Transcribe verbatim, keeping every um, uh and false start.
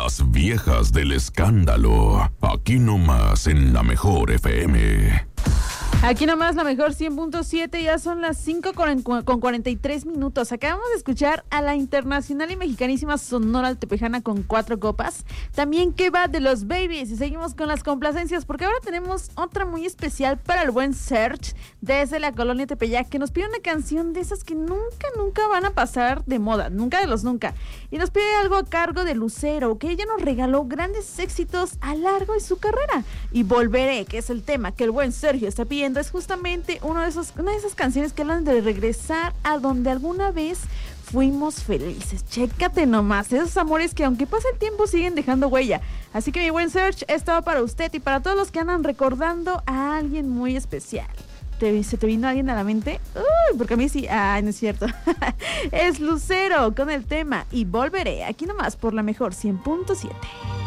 Las viejas del escándalo. Aquí nomás en la mejor F M. Aquí nomás la mejor cien punto siete, ya son las cinco con cuarenta y tres minutos. Acabamos de escuchar a la internacional y mexicanísima Sonora Altepejana con Cuatro Copas. También ¿Qué va de los Babies? Y seguimos con las complacencias porque ahora tenemos otra muy especial para el buen Serge desde la colonia Tepeyac, que nos pide una canción de esas que nunca, nunca van a pasar de moda, nunca de los nunca. Y nos pide algo a cargo de Lucero, que ella nos regaló grandes éxitos a largo de su carrera. Y Volveré, que es el tema que el buen Sergio está pidiendo, es justamente uno de esos, una de esas canciones que hablan de regresar a donde alguna vez fuimos felices. Chécate nomás, esos amores que aunque pase el tiempo siguen dejando huella. Así que mi buen Serge, esto va para usted y para todos los que andan recordando a alguien muy especial. ¿Te, ¿Se te vino alguien a la mente? Uy, porque a mí sí. Ay, no es cierto. Es Lucero con el tema Y Volveré, aquí nomás por la mejor cien punto siete.